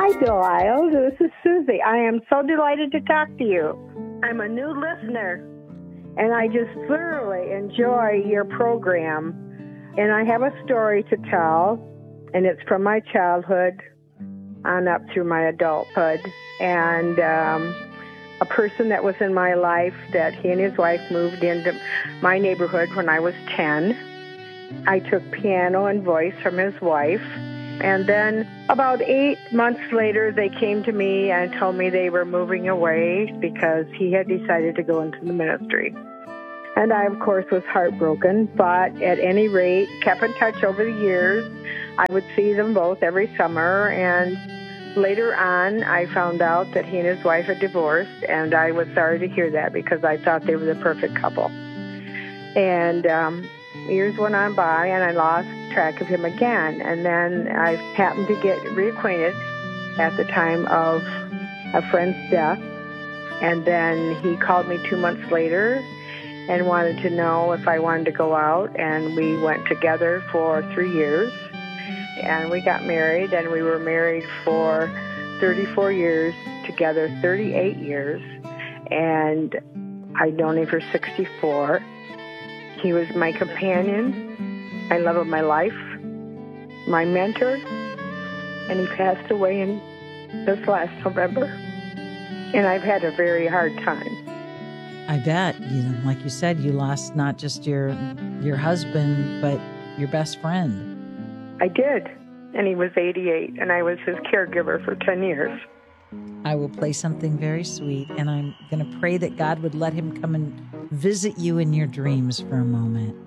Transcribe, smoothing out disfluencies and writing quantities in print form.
Hi, Delisle. This is Susie. I am so delighted to talk to you. I'm a new listener, and I just thoroughly enjoy your program. And I have a story to tell, and it's from my childhood on up through my adulthood. And a person that was in my life, that he and his wife moved into my neighborhood when I was 10. I took piano and voice from his wife. And then about 8 months later, they came to me and told me they were moving away because he had decided to go into the ministry. And I, of course, was heartbroken, but at any rate, kept in touch over the years. I would see them both every summer, and later on, I found out that he and his wife had divorced, and I was sorry to hear that because I thought they were the perfect couple. And years went on by, and I lost track of him again. And then I happened to get reacquainted at the time of a friend's death. And then he called me 2 months later and wanted to know if I wanted to go out. And we went together for 3 years. And we got married, and we were married for 34 years together, 38 years. And I'd known him for 64. He was my companion, my love of my life, my mentor, and he passed away in this last November. And I've had a very hard time. I bet. Like you said, you lost not just your husband, but your best friend. I did. And he was 88, and I was his caregiver for 10 years. I will play something very sweet, and I'm going to pray that God would let him come and visit you in your dreams for a moment.